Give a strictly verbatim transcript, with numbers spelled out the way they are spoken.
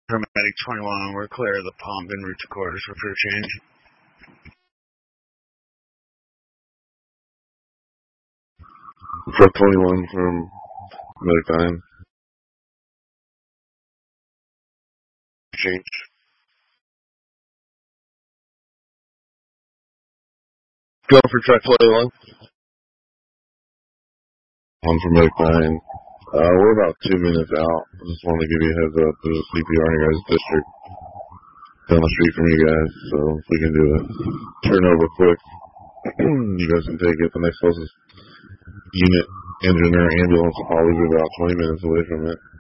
Paramedic twenty-one, we're clear of the pump en route to quarters for crew change. Truck twenty-one from Medic nine. Change. Go for truck twenty-one. One from Medic nine. Uh, we're about two minutes out. I just wanted to give you a heads up. There's a C P R in your guys' district down the street from you guys, so if we can do a turnover quick, you guys can take it. The next closest unit, engine, or ambulance will probably be about twenty minutes away from it.